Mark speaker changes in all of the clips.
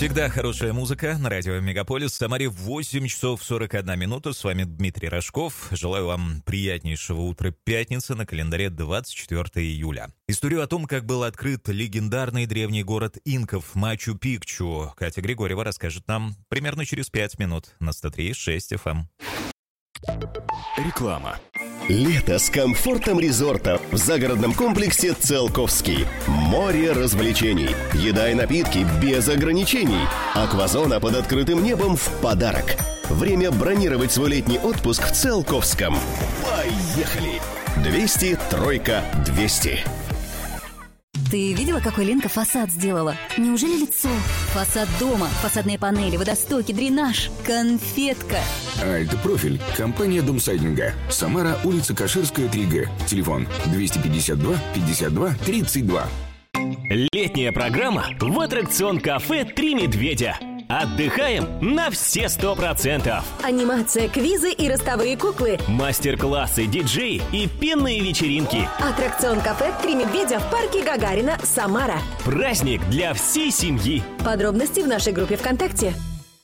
Speaker 1: Всегда хорошая музыка на радио Мегаполис. В Самаре 8 часов 41 минута. С вами Дмитрий Рожков. Желаю вам приятнейшего утра пятницы на календаре 24 июля. Историю о том, как был открыт легендарный древний город инков Мачу-Пикчу, Катя Григорьева расскажет нам примерно через 5 минут на 103.6 FM.
Speaker 2: Реклама.
Speaker 3: Лето с комфортом резорта в загородном комплексе «Циолковский». Море развлечений, еда и напитки без ограничений. Аквазона под открытым небом в подарок. Время бронировать свой летний отпуск в Циолковском. Поехали! 200 тройка 200.
Speaker 4: Ты видела, какой Ленка фасад сделала? Неужели лицо? Фасад дома, фасадные панели, водостоки, дренаж, конфетка.
Speaker 2: Альт-профиль. Компания Домсайдинга. Самара, улица Каширская, 3Г. Телефон 252 52 32.
Speaker 5: Летняя программа в аттракцион-кафе «Три медведя». Отдыхаем на все 100%.
Speaker 6: Анимация, квизы и ростовые куклы.
Speaker 5: Мастер-классы, диджеи и пенные вечеринки.
Speaker 6: Аттракцион кафе «Три медведя» в парке Гагарина, Самара.
Speaker 5: Праздник для всей семьи.
Speaker 6: Подробности в нашей группе ВКонтакте.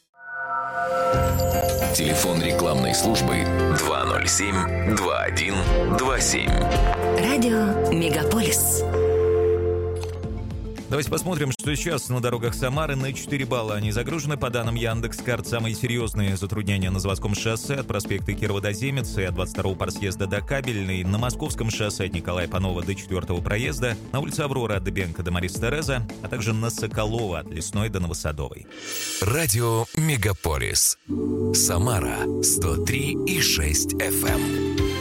Speaker 7: Телефон рекламной службы 207-2127.
Speaker 4: Радио Мегаполис.
Speaker 1: Давайте посмотрим, что сейчас на дорогах Самары. На 4 балла они загружены. По данным Яндекс.Карт, самые серьезные затруднения на Заводском шоссе от проспекта Кирова до Земицы, от 22-го парсъезда до Кабельной, на Московском шоссе от Николая Панова до 4-го проезда, на улице Аврора от Дыбенко до Марис Тереза, а также на Соколова от Лесной до Новосадовой.
Speaker 7: Радио Мегаполис. Самара 103,6 FM.